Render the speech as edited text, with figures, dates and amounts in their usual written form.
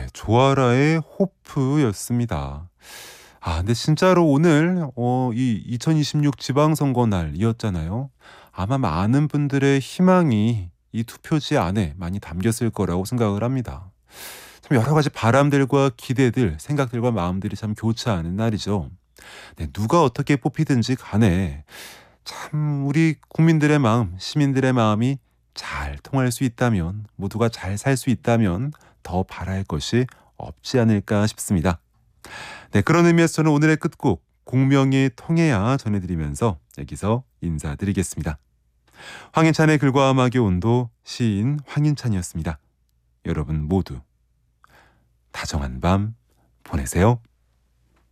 조아라의 호프였습니다. 근데 진짜로 오늘 이 2026 지방선거 날이었잖아요. 아마 많은 분들의 희망이 이 투표지 안에 많이 담겼을 거라고 생각을 합니다. 참 여러 가지 바람들과 기대들, 생각들과 마음들이 참 교차하는 날이죠. 네, 누가 어떻게 뽑히든지 간에 참 우리 국민들의 마음, 시민들의 마음이 잘 통할 수 있다면, 모두가 잘 살 수 있다면 더 바랄 것이 없지 않을까 싶습니다. 네, 그런 의미에서는 오늘의 끝곡 공명이 통해야 전해드리면서 여기서 인사드리겠습니다. 황인찬의 글과 음악의 온도, 시인 황인찬이었습니다. 여러분 모두 다정한 밤 보내세요.